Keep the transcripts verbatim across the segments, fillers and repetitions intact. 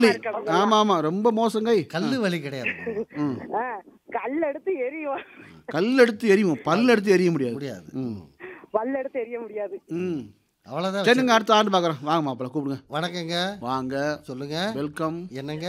ஆமா ஆமா ரொம்ப மோசங்க. கல்லு வலி கிடையாது. கல் எடுத்து எரியும். கல் எடுத்து எரியும், பல் எடுத்து எரிய முடியாது. முடியாது. பல் எடுத்து எரிய முடியாது. ம் அவ்வளோதான். சரிங்க, அடுத்த ஆண்டு பார்க்குறோம். வாங்க மாப்பிள்ள கூப்பிடுங்க. வணக்கங்க. வாங்க சொல்லுங்க. வெல்கம். என்னங்க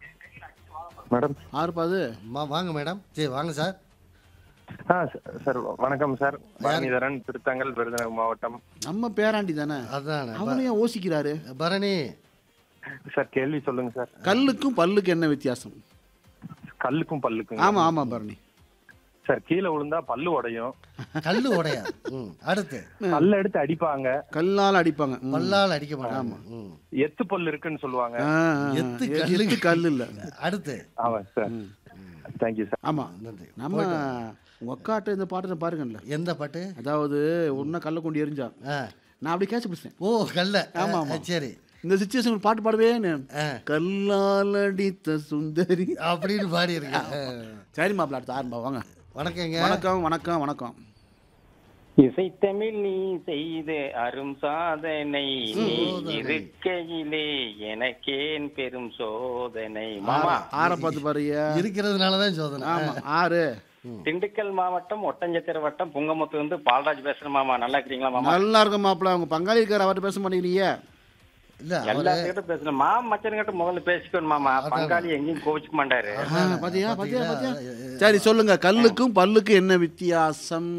மேடம்? ஆறுப்பா அது. வாங்க மேடம். சரி வாங்க சார். ஆ சார் வணக்கம் சார். பரணிதரன், திருத்தங்கல், விருதுநகர் மாவட்டம். நம்ம பேராண்டி தானே, அதான் அவனையும் யோசிக்கிறாரு. பரணி சார் கேள்வி சொல்லுங்க சார். கல்லுக்கும் பல்லுக்கு என்ன வித்தியாசம்? கல்லுக்கும் பல்லுக்கும்? ஆமா ஆமா பரணி. சார் கீழே விழுந்தா பல்லு உடையும். கல்லு உடையா? அடுத்து கல்ல எடுத்து அடிப்பாங்க. கல்லால் அடிப்பாங்க, பல்லால் அடிக்க மாட்டாங்க. எத்து பல்லு இருக்குன்னு சொல்லுவாங்க. எத்து எத்து கல்லு இல்ல. அடுத்து ஆமா சார். Thank you sir. ஆமா நம்ம உங்க அக்காட்ட இந்த பாட்டு பாருங்கல்ல. எந்த பாட்டு? அதாவது ஒன்னும் கல்ல கொண்டு எரிஞ்சா நான் அப்படி கேட்ச பிடிச்சேன். ஓ கல்ல. ஆமா ஆமா. சரி, இந்த சிச்சுவேஷன் பாட்டு பாடுவேன்னு கல்லால் அடித்த சுந்தரி அப்படின்னு பாடி இருக்கு. சரி மாப்பிள்ள, அடுத்த ஆரம்பா வாங்க. வணக்கங்க. வணக்கம் வணக்கம் வணக்கம். இசைத்தமிழ் நீ செய்த அரும் சாதனை, நீ இருக்கையிலே எனக்கேன் பெரும் சோதனை. மாமா ஆற பார்த்து பாருயா. இருக்கிறதுனாலதான் சோதனை. ஆமா ஆறு. திண்டுக்கல் மாவட்டம் ஒட்டஞ்சத்திர வட்டம் புங்கமுத்து வந்து பால்ராஜ் பேசுறேன் மாமா. நல்லா இருக்கிறீங்களா மாமா? நல்லா இருக்கும் மாப்பிள்ள. அவங்க பங்காளி இருக்காரு, அவர்கிட்ட பேச மாட்டேங்கிறீங்க. இல்ல எல்லாத்துக்கிட்ட பேசணும் மாமா. மச்சன்கிட்ட முதல்ல பேசிக்கணும் மாமா. பங்காளி எங்கேயும் கோவிச்சுக்க மாட்டாரு. பாத்தியா பாத்தியா பாத்தியா. சரி சொல்லுங்க, கல்லுக்கும் பல்லுக்கும் என்ன வித்தியாசம்?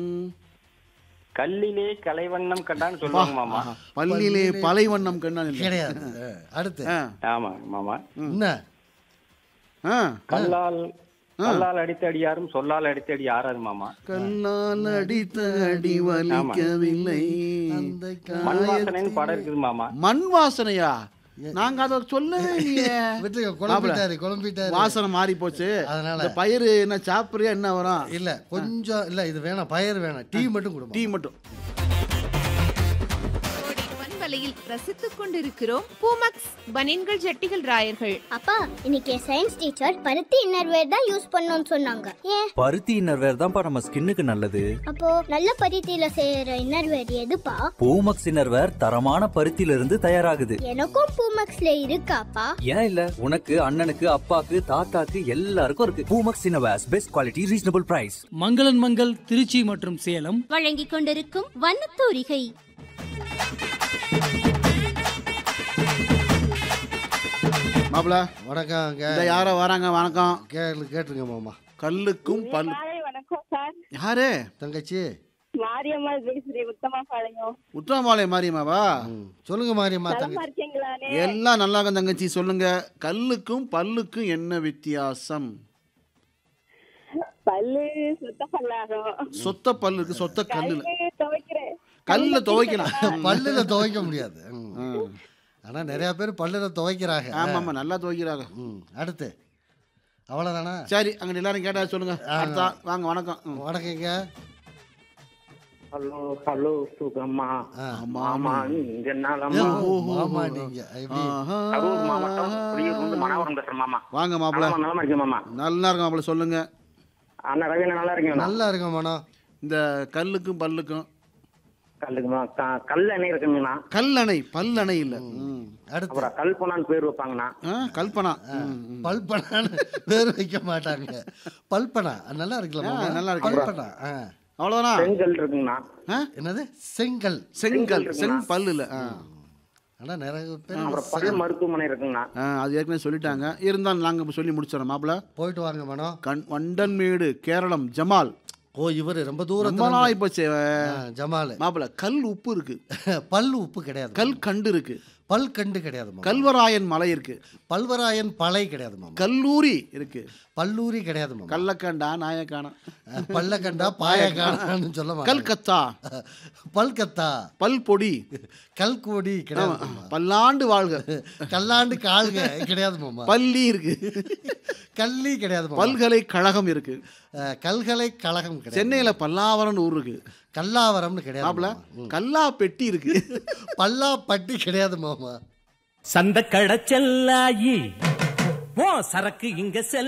கல்லிலே கலைவண்ணம் கண்டான்னு சொல்லுவாங்க மாமா. பல்லிலே பலைவண்ணம் கண்டான் கிடையாது. அடுத்து ஆமா மாமா. என்ன? கல்லால் கல்லால் அடித்த அடி யாரும் சொல்லால் அடித்த அடி யாராது மாமா. கல்லால் அடித்த அடி வலிக்கவில்லை. மண் வாசனைன்னு படம் இருக்குது மாமா. மண் வாசனையா? நாங்க அத சொல்லவே இல்லையே. குழம்பிட்டாரு குழம்பிட்டாரு. வாசனை மாறி போச்சு. அதனால பயிறு என்ன சாப்பிடுறியா என்ன வரும்? இல்ல கொஞ்சம் இல்ல, இது வேணாம், பயிர் வேணாம், டீ மட்டும் கொடுங்க. டீ மட்டும். ரசித்துக் கொண்டிருக்கிறோம் பூமக்ஸ் பனியன்கள் ஜட்டிகள் ராயர்கள். அப்பா இன்னைக்கு சயின்ஸ் டீச்சர் பருத்தி இன்னர்வேர் தான் யூஸ் பண்ணணும்னு சொன்னாங்க. ஏன்? பருத்தி இன்னர்வேர் தான்ப்பா நம்ம ஸ்கின்னுக்கு நல்லது. அப்போ நல்ல பருத்தியில செய்யற இன்னர்வேர் எதுப்பா? பூமக்ஸ் இன்னர்வேர் தரமான பருத்தியில இருந்து தயாராகுது. எனக்கும் பூமக்ஸ்ல இருக்காப்பா? ஏன் இல்ல, உனக்கு அண்ணனுக்கு அப்பாக்கு தாத்தாக்கு எல்லாருக்கும் இருக்கு. Poomex innerwear, best quality, reasonable price. மங்களன் மங்கள் திருச்சி மற்றும் சேலம் வழங்கிக் கொண்டிருக்கும் வண்ணத்தூரிகை. மாப்பிள வணக்கம். யாரோ வராங்க. வணக்கம். கேளு கேட்டுருங்க மாமா. கல்லுக்கும் பல்லு. வணக்கம் சார். யாரு? தங்கச்சி மாரியம்மா பேசுறேன். உத்தமபாளையம். உத்தமபாளையம் மாரியம்மாவா? சொல்லுங்க மாரியம்மா. எல்லாம் நல்லா இருக்கும் தங்கச்சி. சொல்லுங்க, கல்லுக்கும் பல்லுக்கும் என்ன வித்தியாசம்? பல்லு சொத்த பல்லாகும். சொத்த பல்லு இருக்கு, சொத்த கல்லு துவைக்கிறேன். கல்ல துவைக்கலாம், பல்லுல துவைக்க முடியாது. ஆனா நிறைய பேர் பல்லுல துவைக்கிறாங்க. ஆமா ஆமா, நல்லா துவைக்கிறாங்க. அடுத்து அவ்வளவுதானா? சரி, அங்க எல்லாரும் கேட்டா சொல்லுங்க. வாங்க. வணக்கம். வணக்கங்க. ஹலோ ஹலோ சுகமா மாமா நீங்க நலமா? மாமா நீங்க எப்படி? அரூர் மாவட்டம் புலியூர் வந்து மணவரம் பேசுறேன் மாமா. வாங்க மாப்பிள்ள. நல்லா இருக்கேன் மாமா. நல்லா இருக்கும் மாப்பிள்ள. சொல்லுங்க. அண்ணா ரவி நல்லா இருக்கீங்க? நல்லா இருக்கேன் மாமா. இந்த கல்லுக்கும் பல்லுக்கும். கல்லுக்குமா? கல்லணை இருக்குங்கண்ணா. கல்லணை, பல்லணை இல்ல. அடுத்து கல்பனான்னு பேர் வைப்பாங்கண்ணா. கல்பனா. பல்பனான்னு பேர் வைக்க மாட்டாங்க. பல்பனா நல்லா இருக்குல்ல? நல்லா இருக்கு. பல்பனா அவ்வளவுதானா? செங்கல் இருக்குங்கண்ணா. என்னது? செங்கல். செங்கல் செங் பல்லு இல்ல. ஆனா நிறைய பேர் அப்புறம் பல் மருத்துவமனை இருக்குங்கண்ணா. அது ஏற்கனவே சொல்லிட்டாங்க. இருந்தாலும் நாங்க சொல்லி முடிச்சிடறோம் மாப்பிள்ள. போயிட்டு வாங்க மேடம். கண் வண்டன்மேடு கேரளம் ஜமால். ஓ இவரு ரொம்ப தூரம் போச்சு ஜமால். மாப்பிள்ள, கல் உப்பு இருக்கு, பல் உப்பு கிடையாது. கல் கண்டு இருக்கு, பல் கண்டு கிடையாது. கல்வராயன் மலை இருக்கு, பல்வராயன் பலை கிடையாது. கல்லூரி இருக்கு, பல்லூரி கிடையாது. கள்ளக்கண்டா நாயக்கானா, பல்லக்கண்டா பாயக்கானான்னு சொல்ல மாட்டேன். கல்கத்தா, பல்கத்தா, பல்பொடி, கல்கோடி கிடையாது. பல்லாண்டு வாழ்க, கல்லாண்டு கால்க கிடையாது மாமா. பள்ளி இருக்கு, கல்லி கிடையாது. பல்கலைக்கழகம் இருக்கு, கல்கலைக்கழகம் கிடையாது. சென்னையில பல்லாவரம் ஊர் இருக்கு, கல்லாவரம்னு கிடையாது. கல்லா பெட்டி இருக்கு, பல்லா பட்டி கிடையாது மாமா. சந்த கடச்செல்லாயி ஓ சரக்கு இங்க செல்